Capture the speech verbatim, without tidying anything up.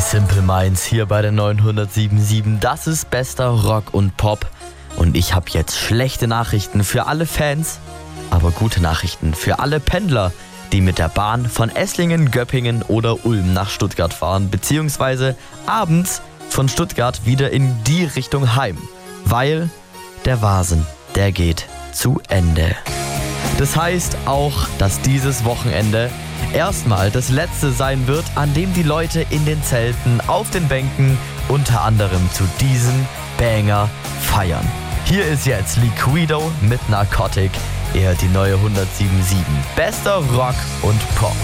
Simple Minds hier bei der neunhundertsieben Komma sieben. Das ist bester Rock und Pop. Und ich habe jetzt schlechte Nachrichten für alle Fans, aber gute Nachrichten für alle Pendler, die mit der Bahn von Esslingen, Göppingen oder Ulm nach Stuttgart fahren, beziehungsweise abends von Stuttgart wieder in die Richtung heim, weil der Vasen, der geht zu Ende. Das heißt auch, dass dieses Wochenende erstmal das letzte sein wird, an dem die Leute in den Zelten, auf den Bänken unter anderem zu diesem Banger feiern. Hier ist jetzt Liquido mit Narcotic. Ihr hört die neue hundertsieben Komma sieben. Bester Rock und Pop.